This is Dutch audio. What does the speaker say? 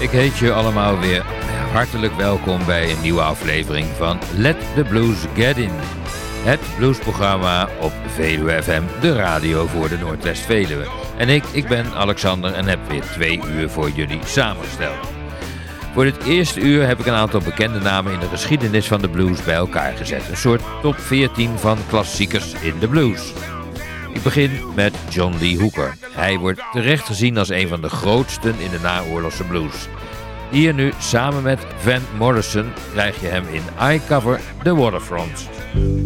Ik heet je allemaal weer hartelijk welkom bij een nieuwe aflevering van Let the Blues Get In. Het bluesprogramma op Veluwe FM, de radio voor de Noordwest-Veluwe. En ik ben Alexander en heb weer 2 uur voor jullie samengesteld. Voor dit eerste uur heb ik een aantal bekende namen in de geschiedenis van de blues bij elkaar gezet. Een soort top 14 van klassiekers in de blues. Ik begin met John Lee Hooker. Hij wordt terecht gezien als een van de grootsten in de naoorlogse blues. Hier nu samen met Van Morrison krijg je hem in I Cover the Waterfront.